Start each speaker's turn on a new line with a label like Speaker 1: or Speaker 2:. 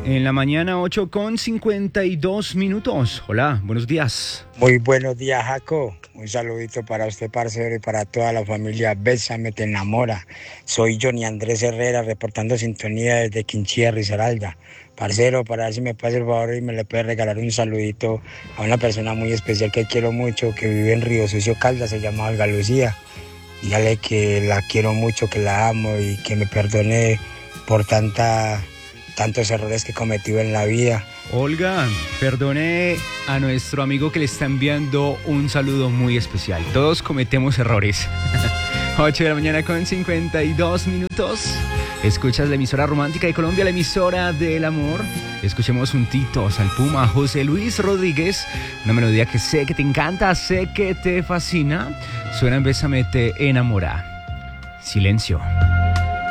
Speaker 1: En la mañana 8:52. Hola, buenos días.
Speaker 2: Muy buenos días, Jaco. Un saludito para usted, parcero, y para toda la familia Bésame, te enamora. Soy Johnny Andrés Herrera, reportando sintonía desde Quinchía, Risaralda. Parcero, para ver si me puede hacer el favor y me le puede regalar un saludito a una persona muy especial que quiero mucho, que vive en Río Sucio, Caldas, se llama Olga Lucía. Dígale que la quiero mucho, que la amo y que me perdone por tantos errores que he cometido en la vida.
Speaker 1: Olga, perdone a nuestro amigo que le está enviando un saludo muy especial. Todos cometemos errores. 8:52. Escuchas la emisora romántica de Colombia, la emisora del amor. Escuchemos un Tito Salpuma, José Luis Rodríguez. Una melodía que sé que te encanta, sé que te fascina. Suena en Bésame, te enamora. Silencio.